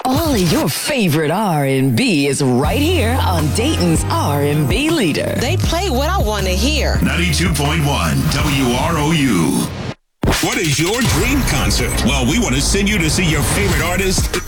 All of your favorite R&B is right here on Dayton's R&B leader. They play what I want to hear. 92.1 WROU. What is your dream concert? Well, we want to send you to see your favorite artist